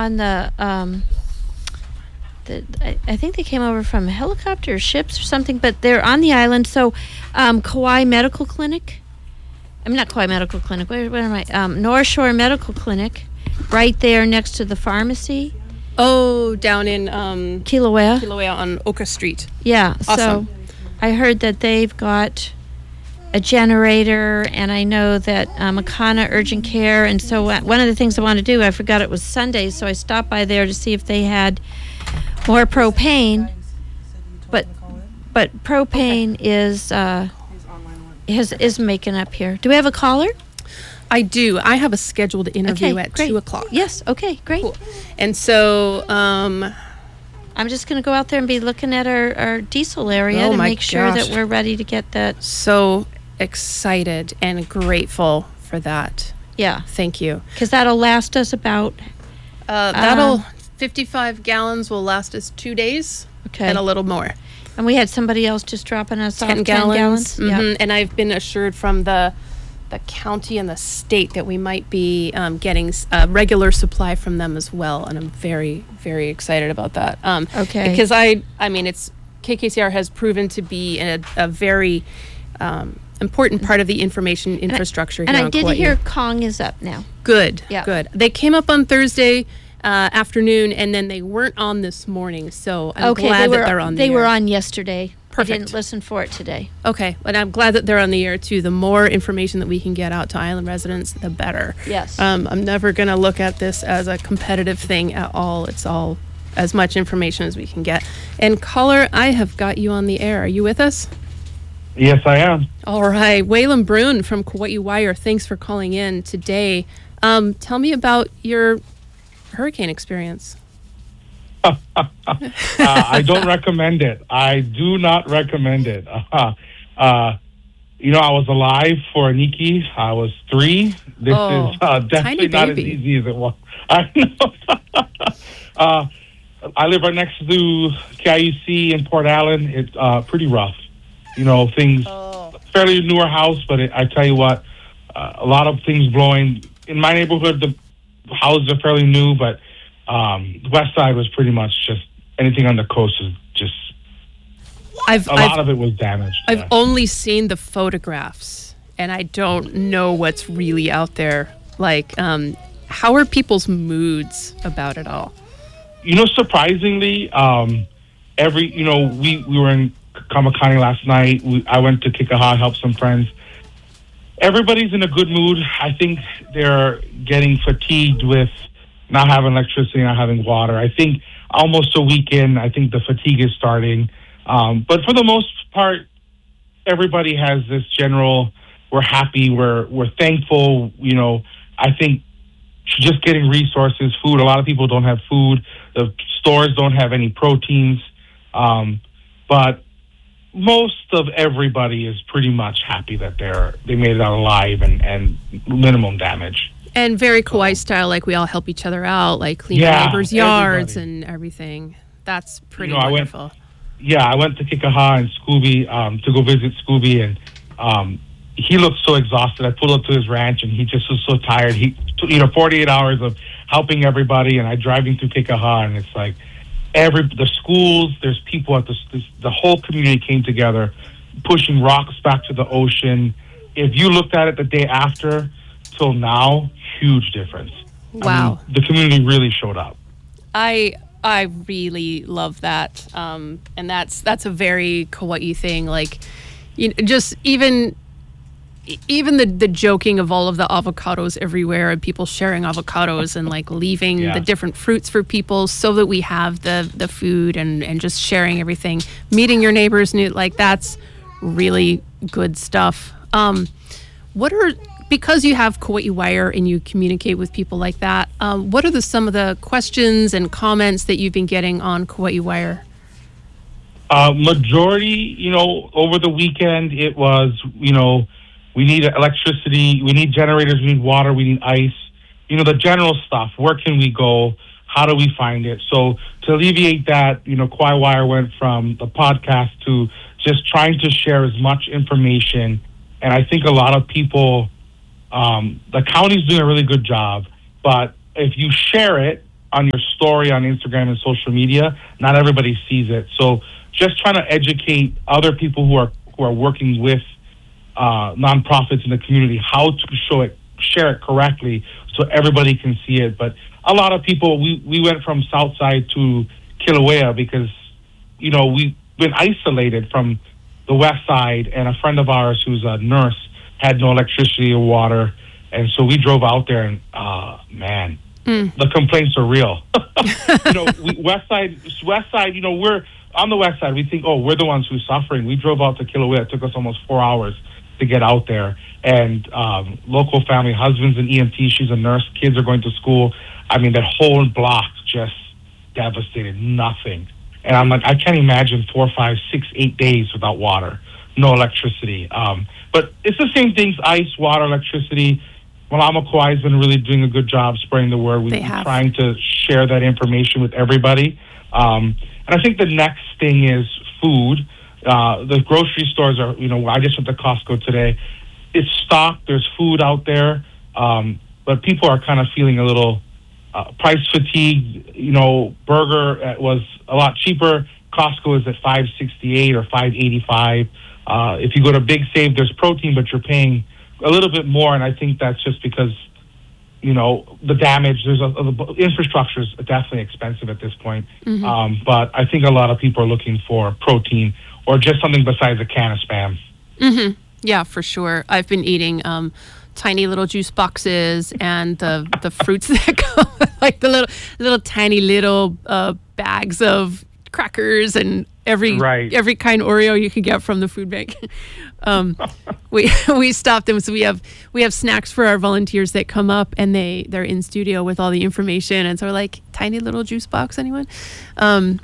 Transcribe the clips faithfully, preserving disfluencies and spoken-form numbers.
on the, um, the I, I think they came over from helicopter or ships or something, but they're on the island. So, um, Kauai Medical Clinic. I'm not Kauai Medical Clinic. Where, where am I? Um, North Shore Medical Clinic, right there next to the pharmacy. Oh, down in um, Kilauea. Kilauea on Oka Street. Yeah. Awesome. So, I heard that they've got a generator, and I know that um, Makana Urgent Care, and so uh, one of the things I want to do, I forgot it was Sunday, so I stopped by there to see if they had more propane, but but propane okay. is uh, is is making up here. Do we have a caller? I do. I have a scheduled interview okay, at great. two o'clock. Yes. Okay. Great. Cool. And so. Um, I'm just going to go out there and be looking at our, our diesel area oh to my make sure gosh. that we're ready to get that. So excited and grateful for that. Yeah. Thank you. Because that'll last us about... Uh, that'll... Uh, fifty-five gallons will last us two days. Okay. And a little more. And we had somebody else just dropping us ten off gallons. ten gallons. Mm-hmm. Yeah. And I've been assured from the... the county and the state that we might be um, getting a regular supply from them as well, and I'm very, very excited about that. Um, okay. Because I, I mean, it's K K C R has proven to be a, a very um, important part of the information infrastructure and here I, on and I did Kauai. hear Kong is up now. Good. Yeah. Good. They came up on Thursday uh, afternoon, and then they weren't on this morning. So I'm okay, glad they were, that they're on. They the were air. on yesterday. Perfect. I didn't listen for it today. Okay, and I'm glad that they're on the air too. The more information that we can get out to island residents, the better. Yes. Um, I'm never going to look at this as a competitive thing at all. It's all as much information as we can get. And caller, I have got you on the air. Are you with us? Yes, I am. All right, Waylon Brune from Kauai Wire. Thanks for calling in today. Um, tell me about your hurricane experience. uh, I don't recommend it. I do not recommend it. Uh, uh, you know, I was alive for Niki. I was three. This oh, is uh, definitely not as easy as it was. I know. uh, I live right next to K I U C in Port Allen. It's uh, pretty rough. You know, things, oh. fairly newer house, but it, I tell you what, uh, a lot of things blowing. In my neighborhood, the houses are fairly new, but Um, the west side was pretty much just anything on the coast is just I've, a I've, lot of it was damaged. I've yeah. only seen the photographs, and I don't know what's really out there. Like, um, how are people's moods about it all? You know, surprisingly, um, every you know we, we were in Kamakani last night. We, I went to Kikaha, help some friends. Everybody's in a good mood. I think they're getting fatigued with not having electricity, not having water. I think almost a weekend, I think the fatigue is starting. Um, but for the most part, everybody has this general, we're happy, we're we're thankful. You know, I think just getting resources, food. A lot of people don't have food. The stores don't have any proteins. Um, but most of everybody is pretty much happy that they're they made it out alive and, and minimum damage. And very Kauai style, like we all help each other out, like clean Yeah, our neighbors' yards everybody. and everything. That's pretty You know, I went- wonderful. Yeah, I went to Kikaha and Scooby um, to go visit Scooby, and um, he looked so exhausted. I pulled up to his ranch, and he just was so tired. He, you know, forty-eight hours of helping everybody, and I driving through Kikaha, and it's like every the schools. There's people at the the whole community came together, pushing rocks back to the ocean. If you looked at it the day after till now, huge difference. Wow, I mean, the community really showed up. I I really love that, um, and that's that's a very Kauai thing. Like, you know, just even even the the joking of all of the avocados everywhere and people sharing avocados and like leaving Yeah. the different fruits for people so that we have the the food and and just sharing everything, meeting your neighbors, new like that's really good stuff. Um, what are Because you have Kauai Wire and you communicate with people like that, um, what are the some of the questions and comments that you've been getting on Kauai Wire? Uh, majority, you know, over the weekend, it was, you know, we need electricity, we need generators, we need water, we need ice, you know, the general stuff. Where can we go? How do we find it? So to alleviate that, you know, Kauai Wire went from the podcast to just trying to share as much information. And I think a lot of people, um, the county's doing a really good job, but if you share it, on your story on Instagram and social media, not everybody sees it. So just trying to educate other people who are who are working with uh, nonprofits in the community how to show it, share it correctly, so everybody can see it. But a lot of people, we we went from Southside to Kilauea because, you know, we've been isolated from the West Side, and a friend of ours who's a nurse had no electricity or water, and so we drove out there, and uh, man, mm. the complaints are real. You know, we, West Side, West Side. You know, we're on the West Side. We think, oh, we're the ones who's suffering. We drove out to Kilauea. It took us almost four hours to get out there, and um, local family, husband's an E M T. She's a nurse. Kids are going to school. I mean, that whole block just devastated. Nothing. And I'm like, I can't imagine four, five, six, eight days without water, no electricity. Um, but it's the same things: ice, water, electricity. Malama Kauai has been really doing a good job spreading the word. We've been trying to share that information with everybody. Um, and I think the next thing is food. Uh, the grocery stores are, you know, I just went to Costco today. It's stocked. There's food out there. Um, but people are kind of feeling a little uh, price fatigue. You know, burger was a lot cheaper. Costco is at five sixty-eight or five eighty-five. Uh, if you go to Big Save, there's protein, but you're paying a little bit more. And I think that's just because, you know, the damage. There's a, the infrastructure is definitely expensive at this point. Mm-hmm. Um, but I think a lot of people are looking for protein or just something besides a can of Spam. Mm-hmm. Yeah, for sure. I've been eating um, tiny little juice boxes and the the fruits that come, like the little little tiny little uh, bags of crackers and every right. every kind Oreo you can get from the food bank. um, we we stopped them, so we have we have snacks for our volunteers that come up, and they they're in studio with all the information, and so we're like, tiny little juice box, anyone? Um,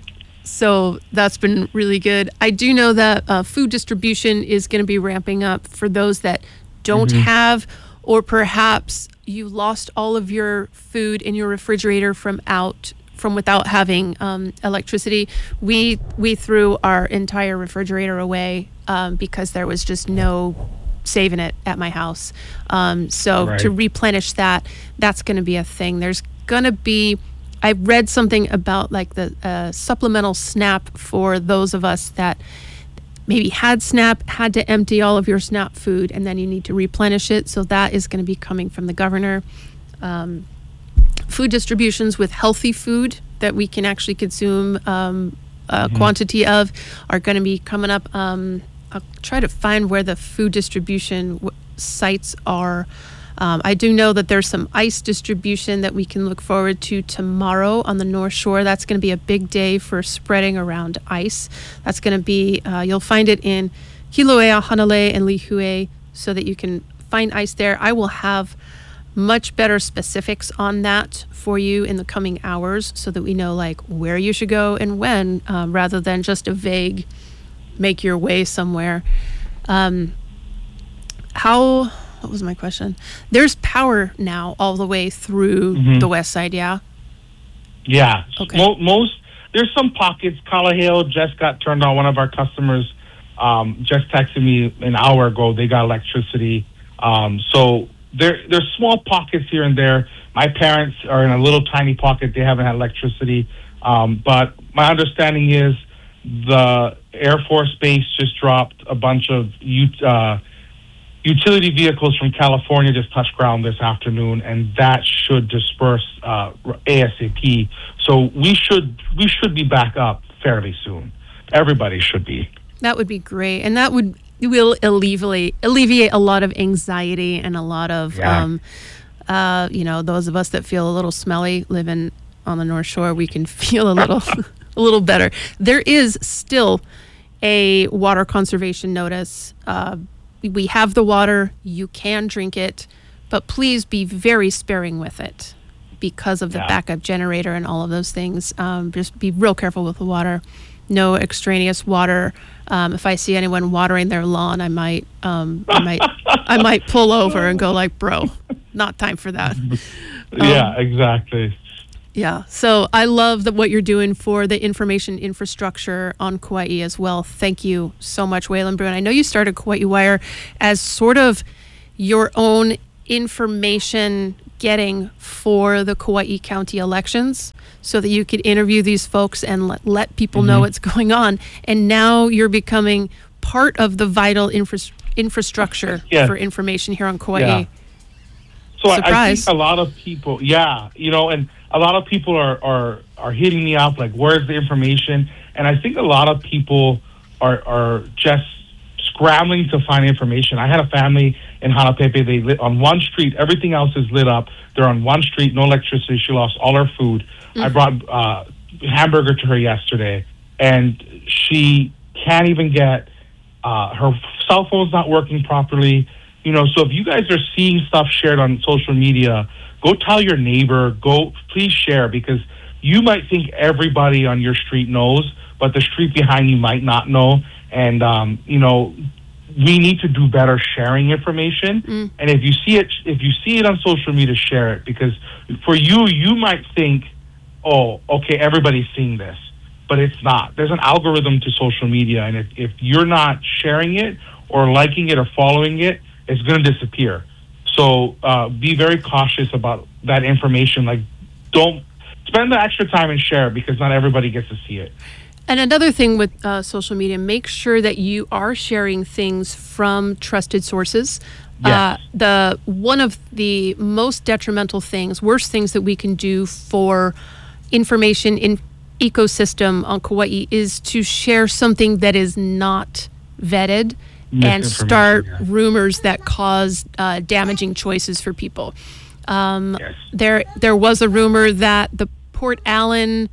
So that's been really good. I do know that uh, food distribution is going to be ramping up for those that don't mm-hmm. have, or perhaps you lost all of your food in your refrigerator from out from without having um, electricity. We we threw our entire refrigerator away um, because there was just no saving it at my house. Um, so right. to replenish that, that's going to be a thing. There's going to be. I read something about like the uh, supplemental SNAP for those of us that maybe had SNAP, had to empty all of your SNAP food, and then you need to replenish it. So that is going to be coming from the governor. Um, food distributions with healthy food that we can actually consume um, a mm-hmm. quantity of are going to be coming up. Um, I'll try to find where the food distribution w- sites are. Um, I do know that there's some ice distribution that we can look forward to tomorrow on the North Shore. That's going to be a big day for spreading around ice. That's going to be, uh, you'll find it in Kilauea, Hanalei, and Lihue, so that you can find ice there. I will have much better specifics on that for you in the coming hours so that we know like where you should go and when, um, rather than just a vague make your way somewhere. Um, how... What was my question? There's power now all the way through mm-hmm. the West Side, yeah? Yeah. Okay. Mo- most, there's some pockets. Kalaheo just got turned on. One of our customers um, just texted me an hour ago. They got electricity. Um, so there, there's small pockets here and there. My parents are in a little tiny pocket. They haven't had electricity. Um, but my understanding is the Air Force Base just dropped a bunch of uh, utility vehicles from California just touched ground this afternoon, and that should disperse uh, ASAP. So we should we should be back up fairly soon. Everybody should be. That would be great, and that would will alleviate alleviate a lot of anxiety and a lot of yeah. um, uh, you know, those of us that feel a little smelly living on the North Shore. We can feel a little a little better. There is still a water conservation notice. Uh, We have the water, you can drink it, but please be very sparing with it because of the yeah. backup generator and all of those things. Um, just be real careful with the water. No extraneous water. Um, if I see anyone watering their lawn, I might, um, I might, I might pull over and go like, "Bro, not time for that." Yeah, um, exactly. Yeah. So I love that what you're doing for the information infrastructure on Kauai as well. Thank you so much, Waylon Bruin. I know you started Kauai Wire as sort of your own information getting for the Kauai County elections so that you could interview these folks and let, let people mm-hmm. know what's going on. And now you're becoming part of the vital infra- infrastructure yeah. for information here on Kauai. Yeah. So I, I Surprise. think a lot of people, yeah, you know, and a lot of people are, are, are hitting me up like, where's the information? And I think a lot of people are, are just scrambling to find information. I had a family in Hanapepe. They lit on one street. Everything else is lit up. They're on one street, no electricity. She lost all her food. Mm-hmm. I brought uh, hamburger to her yesterday, and she can't even get uh, her cell phone's not working properly. You know, so if you guys are seeing stuff shared on social media, go tell your neighbor. Go, please share, because you might think everybody on your street knows, but the street behind you might not know. And, um, you know, we need to do better sharing information. Mm. And if you see it, if you see it on social media, share it, because for you, you might think, oh, okay, everybody's seeing this, but it's not. There's an algorithm to social media. And if, if you're not sharing it or liking it or following it, it's going to disappear. So uh, be very cautious about that information. Like, don't spend the extra time and share it, because not everybody gets to see it. And another thing with uh, social media, make sure that you are sharing things from trusted sources. Yes. Uh, the one of the most detrimental things, worst things that we can do for information in ecosystem on Kauai is to share something that is not vetted and start yeah. rumors that cause uh, damaging choices for people. Um, yes. There, there was a rumor that the Port Allen.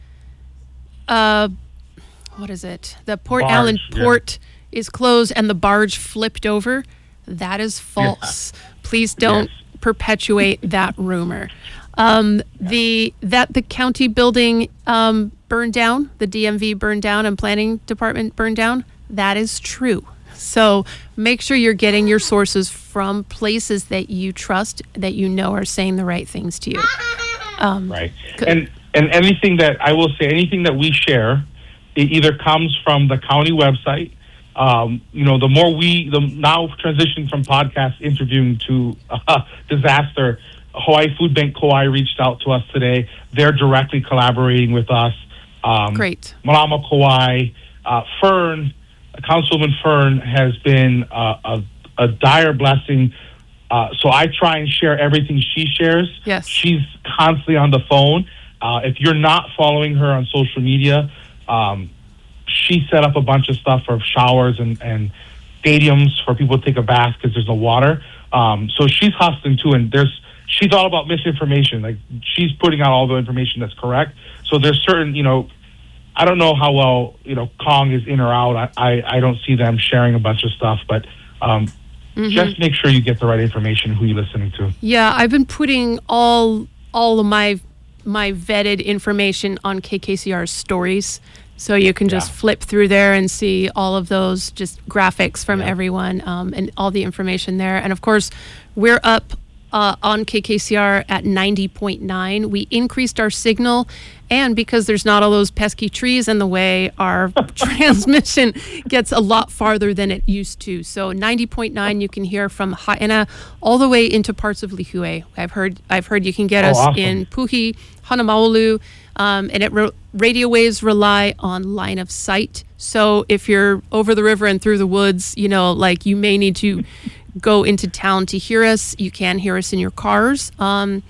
Uh, What is it? The Port barge, Allen yeah. port is closed and the barge flipped over. That is false. Yeah. Please don't yes. perpetuate that rumor. Um, yeah. The that the county building um, burned down, the D M V burned down, and planning department burned down. That is true. So make sure you're getting your sources from places that you trust, that you know are saying the right things to you. Um, right. And and anything that I will say, anything that we share, it either comes from the county website. Um, you know, the more we, the now transitioning from podcast interviewing to uh, disaster, Hawaii Food Bank Kauai reached out to us today. They're directly collaborating with us. Um, Great. Malama Kauai, uh, Fern, Councilwoman Fern has been uh, a, a dire blessing. Uh, so I try and share everything she shares. Yes. She's constantly on the phone. Uh, if you're not following her on social media, Um, she set up a bunch of stuff for showers and, and stadiums for people to take a bath because there's no water. Um, so she's hustling too, and there's she's all about misinformation. Like, she's putting out all the information that's correct. So there's certain, you know, I don't know how well, you know, Kong is in or out. I, I, I don't see them sharing a bunch of stuff, but um, mm-hmm. just make sure you get the right information, who you're listening to. Yeah, I've been putting all all of my my vetted information on K K C R stories. So you can just yeah. flip through there and see all of those just graphics from yeah. everyone um, and all the information there. And of course, we're up uh, on K K C R at ninety point nine. We increased our signal, and because there's not all those pesky trees in the way, our transmission gets a lot farther than it used to. So ninety point nine, you can hear from Haena all the way into parts of Lihue. I've heard I've heard you can get oh, us awesome. in Puhi, Hanamaulu, um, and it re- radio waves rely on line of sight. So if you're over the river and through the woods, you know, like, you may need to go into town to hear us. You can hear us in your cars. Um,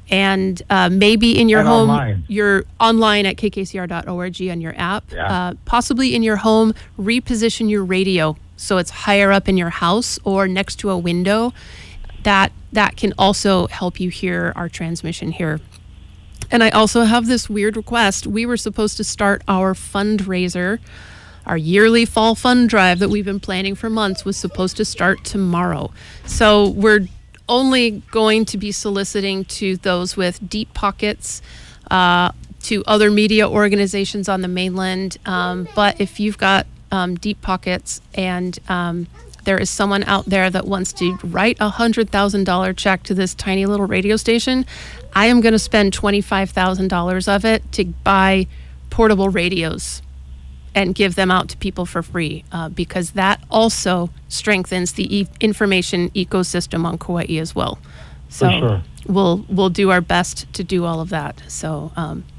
and uh, maybe in your and home, online. You're online at k k c r dot org on your app. Yeah. Uh, possibly in your home, reposition your radio so it's higher up in your house or next to a window. That that can also help you hear our transmission here. And I also have this weird request. We were supposed to start our fundraiser. Our yearly fall fund drive that we've been planning for months was supposed to start tomorrow. So we're only going to be soliciting to those with deep pockets, uh, to other media organizations on the mainland. Um, but if you've got um, deep pockets and um, there is someone out there that wants to write a one hundred thousand dollars check to this tiny little radio station, I am going to spend twenty-five thousand dollars of it to buy portable radios and give them out to people for free, uh, because that also strengthens the e- information ecosystem on Kauai as well. So For sure. we'll we'll do our best to do all of that. So um,